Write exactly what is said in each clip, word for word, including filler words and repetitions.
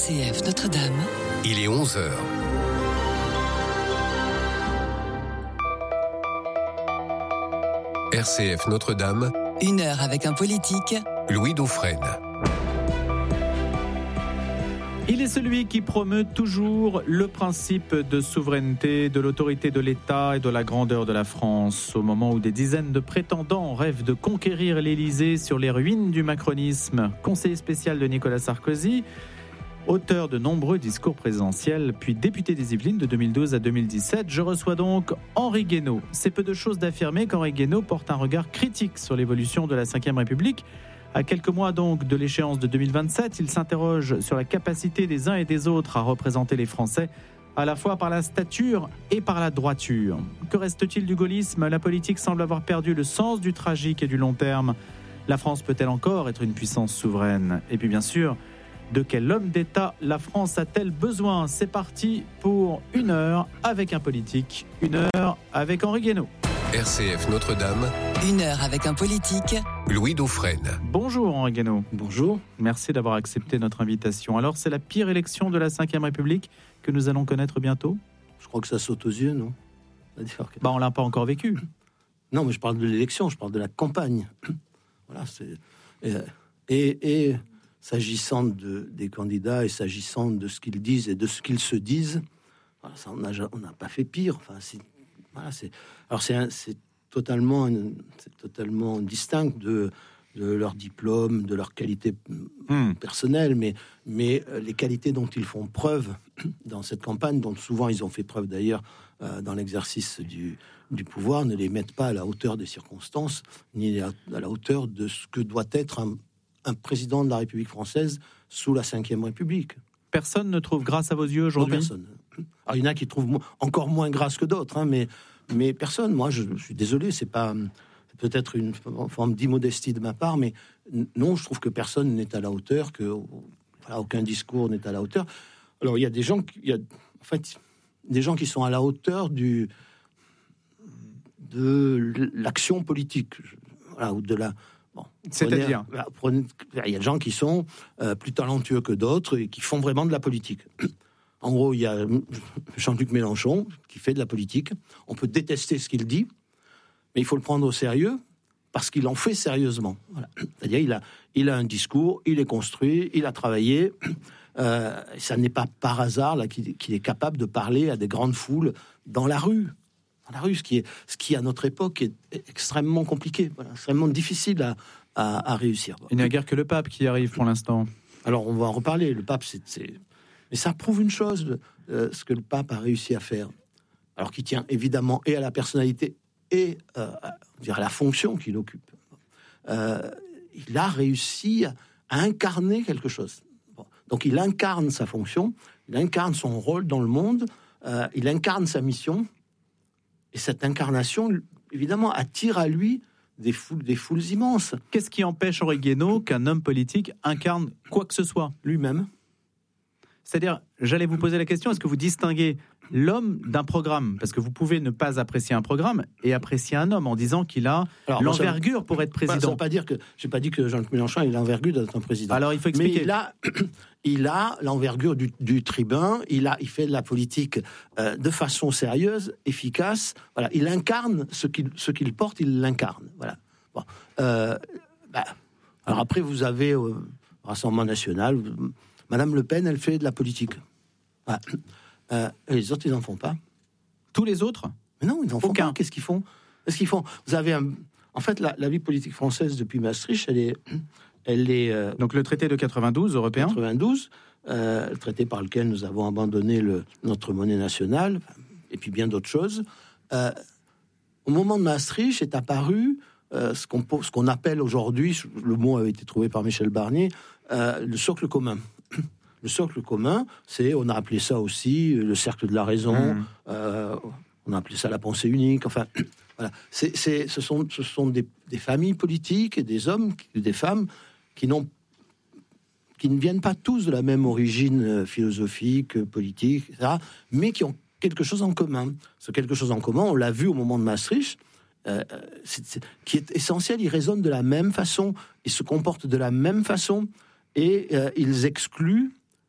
C F Notre-Dame. Il est onze heures. R C F Notre-Dame. Une heure avec un politique. Louis Dauphren. Il est celui qui promeut toujours le principe de souveraineté, de l'autorité de l'État et de la grandeur de la France. Au moment où des dizaines de prétendants rêvent de conquérir l'Élysée sur les ruines du macronisme, conseiller spécial de Nicolas Sarkozy, auteur de nombreux discours présidentiels, puis député des Yvelines de deux mille douze à deux mille dix-sept, je reçois donc Henri Guénaud. C'est peu de choses d'affirmer qu'Henri Guénaud porte un regard critique sur l'évolution de la cinquième République. À quelques mois donc de l'échéance de deux mille vingt-sept, il s'interroge sur la capacité des uns et des autres à représenter les Français, à la fois par la stature et par la droiture. Que reste-t-il du gaullisme ? La politique semble avoir perdu le sens du tragique et du long terme. La France peut-elle encore être une puissance souveraine ? Et puis bien sûr, de quel homme d'État la France a-t-elle besoin ? C'est parti pour une heure avec un politique, une heure avec Henri Guénaud. R C F Notre-Dame. Une heure avec un politique. Louis Dauphren. Bonjour Henri Guénaud. Bonjour. Merci d'avoir accepté notre invitation. Alors, c'est la pire élection de la cinquième République que nous allons connaître bientôt ? Je crois que ça saute aux yeux, non ? C'est-à-dire que... Bah, on l'a pas encore vécu. Non, mais je parle de l'élection, je parle de la campagne. Voilà, c'est... Et, et, et s'agissant de, des candidats et s'agissant de ce qu'ils disent et de ce qu'ils se disent, voilà, ça, on n'a on n'a pas fait pire. Enfin, c'est... Voilà, c'est... Alors, c'est, un, c'est, totalement, c'est totalement distinct de, de leur diplôme, de leur qualité mmh. personnelle, mais, mais les qualités dont ils font preuve dans cette campagne, dont souvent ils ont fait preuve d'ailleurs euh, dans l'exercice du, du pouvoir, ne les mettent pas à la hauteur des circonstances, ni à, à la hauteur de ce que doit être un, un président de la République française sous la cinquième République. Personne ne trouve grâce à vos yeux aujourd'hui ? Non, personne. Alors, il y en a qui trouvent mo- encore moins grâce que d'autres, hein, mais, mais personne. Moi, je, je suis désolé, c'est pas... C'est peut-être une forme d'immodestie de ma part, mais non, je trouve que personne n'est à la hauteur, que voilà, aucun discours n'est à la hauteur. Alors, il y a des gens qui... Il y a, en fait, des gens qui sont à la hauteur du, de l'action politique, voilà, ou de la... Bon, C'est-à-dire prenez, il y a des gens qui sont euh, plus talentueux que d'autres et qui font vraiment de la politique. En gros, il y a Jean-Luc Mélenchon qui fait de la politique. On peut détester ce qu'il dit, mais il faut le prendre au sérieux parce qu'il en fait sérieusement. Voilà. C'est-à-dire, il a, il a un discours, il est construit, il a travaillé. Euh, ça n'est pas par hasard là, qu'il, qu'il est capable de parler à des grandes foules dans la rue. Dans la rue, ce qui, est, ce qui à notre époque est extrêmement compliqué, voilà, extrêmement difficile à, à, à réussir. Il n'y a guère que le pape qui arrive pour l'instant. Alors, on va en reparler. Le pape, c'est... c'est... Mais ça prouve une chose, euh, ce que le pape a réussi à faire. Alors qu'il tient évidemment et à la personnalité et euh, à, à la fonction qu'il occupe. Euh, il a réussi à, à incarner quelque chose. Bon. Donc il incarne sa fonction, il incarne son rôle dans le monde, euh, il incarne sa mission. Et cette incarnation, évidemment, attire à lui des foules, des foules immenses. Qu'est-ce qui empêche Henri Guénaud qu'un homme politique incarne quoi que ce soit ? Lui-même. C'est-à-dire, j'allais vous poser la question, est-ce que vous distinguez l'homme d'un programme ? Parce que vous pouvez ne pas apprécier un programme et apprécier un homme en disant qu'il a Alors, l'envergure pour être président. Ça ne veut pas dire que, je n'ai pas dit que Jean-Luc Mélenchon a l'envergure d'être un président. Alors, il faut expliquer. Mais il a, il a l'envergure du, du tribun, il, a, il fait de la politique euh, de façon sérieuse, efficace. Voilà, il incarne ce qu'il, ce qu'il porte, il l'incarne. Voilà. Bon. Euh, bah, alors après, vous avez euh, Rassemblement National... Vous, Madame Le Pen, elle fait de la politique. Ah. Euh, et les autres, ils n'en font pas. Tous les autres ? Mais non, ils n'en font Aucun. pas. Qu'est-ce qu'ils font ? Qu'est-ce qu'ils font ? Vous avez un... En fait, la, la vie politique française depuis Maastricht, elle est... Elle est euh... Donc le traité de quatre-vingt-douze européen ? quatre-vingt-douze, euh, le traité par lequel nous avons abandonné le, notre monnaie nationale, et puis bien d'autres choses. Euh, au moment de Maastricht, est apparu euh, ce, qu'on, ce qu'on appelle aujourd'hui, le mot avait été trouvé par Michel Barnier, euh, le socle commun. Le socle commun, c'est, on a appelé ça aussi le cercle de la raison, mmh. euh, on a appelé ça la pensée unique, enfin, voilà. C'est, c'est, ce sont, ce sont des, des familles politiques et des hommes, des femmes qui, n'ont, qui ne viennent pas tous de la même origine philosophique, politique, et cetera, mais qui ont quelque chose en commun. Ce quelque chose en commun, on l'a vu au moment de Maastricht, euh, c'est, c'est, qui est essentiel, ils raisonnent de la même façon, ils se comportent de la même façon, et euh, ils excluent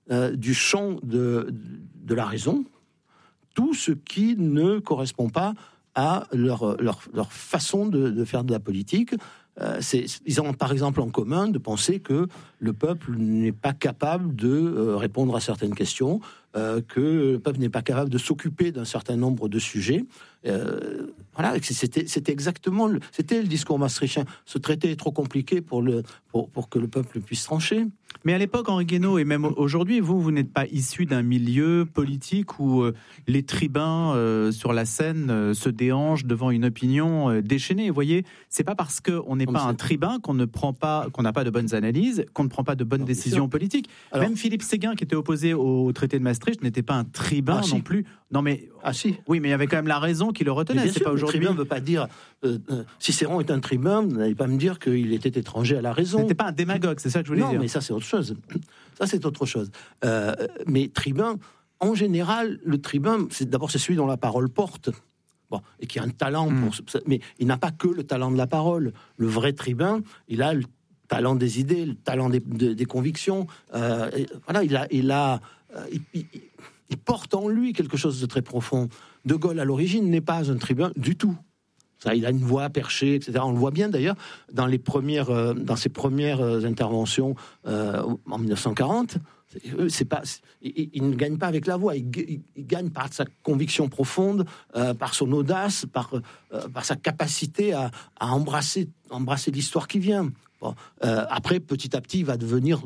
euh, du champ de, de la raison tout ce qui ne correspond pas à leur, leur, leur façon de, de faire de la politique. Euh, c'est, ils ont par exemple en commun de penser que le peuple n'est pas capable de euh, répondre à certaines questions, euh, que le peuple n'est pas capable de s'occuper d'un certain nombre de sujets. Euh, voilà, c'était, c'était exactement le, c'était le discours maastrichtien. Ce traité est trop compliqué pour, le, pour, pour que le peuple puisse trancher. Mais à l'époque, Henri Guénaud, et même aujourd'hui, vous, vous n'êtes pas issu d'un milieu politique où euh, les tribuns euh, sur la scène euh, se déhanchent devant une opinion euh, déchaînée. Vous voyez, c'est pas parce qu'on n'est pas un tribun qu'on ne prend pas, qu'on n'a pas de bonnes analyses, qu'on ne prend pas de bonnes non, décisions politiques. Alors, même Philippe Séguin, qui était opposé au traité de Maastricht, n'était pas un tribun ah, non si. plus. Non mais ah si. Oui, mais il y avait quand même la raison qui le retenait. C'est sûr, pas aujourd'hui. Le tribun ne veut pas dire euh, euh, Cicéron est un tribun. Vous n'allez pas me dire qu'il était étranger à la raison. C'était pas un démagogue, c'est ça que je voulais non, dire. Non, mais ça c'est autre chose. Ça c'est autre chose. Euh, mais tribun, en général, le tribun, c'est d'abord c'est celui dont la parole porte. Bon, et qui a un talent pour. Mmh. Mais il n'a pas que le talent de la parole. Le vrai tribun, il a le talent des idées, le talent des, des, des convictions. Euh, et, voilà, il a, il a, euh, il, il, il porte en lui quelque chose de très profond. De Gaulle, à l'origine, n'est pas un tribun du tout. Ça, il a une voix perchée, et cetera. On le voit bien d'ailleurs dans les premières, euh, dans ses premières euh, interventions euh, en dix-neuf cent quarante. C'est pas, il, il ne gagne pas avec la voix. Il, il, il gagne par sa conviction profonde, euh, par son audace, par, euh, par sa capacité à, à embrasser, embrasser l'histoire qui vient. Bon, euh, après, petit à petit, il va devenir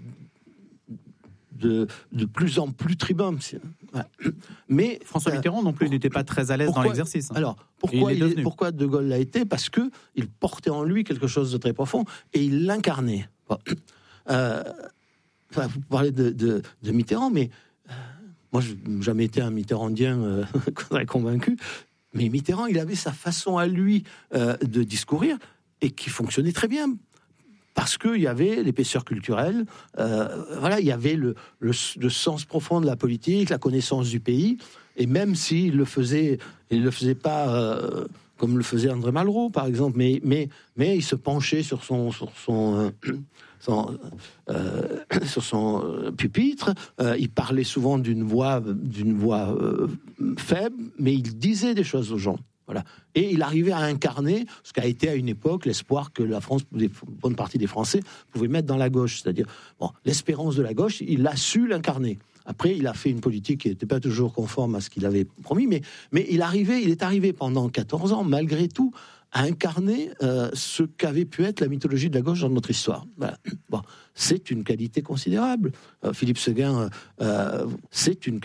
de, de plus en plus tribun. Ouais. Mais François Mitterrand euh, non plus n'était pas très à l'aise pourquoi, dans l'exercice. Hein. Alors, pourquoi, il il est, pourquoi De Gaulle l'a été ? Parce que il portait en lui quelque chose de très profond et il l'incarnait. Bon. Euh, enfin, vous parlez de, de, de Mitterrand, mais euh, moi, je n'ai jamais été un mitterrandien euh, convaincu. Mais Mitterrand, il avait sa façon à lui euh, de discourir et qui fonctionnait très bien. Parce qu'il y avait l'épaisseur culturelle, euh, voilà, il y avait le, le, le sens profond de la politique, la connaissance du pays, et même s'il le faisait, il le faisait pas euh, comme le faisait André Malraux, par exemple, mais, mais, mais il se penchait sur son, sur son, euh, son, euh, sur son pupitre, euh, il parlait souvent d'une voix, d'une voix euh, faible, mais il disait des choses aux gens. Voilà. Et il arrivait à incarner ce qu'a été à une époque l'espoir que la France, une bonne partie des Français, pouvaient mettre dans la gauche. C'est-à-dire, bon, l'espérance de la gauche, il a su l'incarner. Après, il a fait une politique qui n'était pas toujours conforme à ce qu'il avait promis, mais, mais il, arrivait, il est arrivé pendant quatorze ans, malgré tout, à incarner euh, ce qu'avait pu être la mythologie de la gauche dans notre histoire. Voilà. Bon, c'est une qualité considérable. Euh, Philippe Séguin, euh, c'est une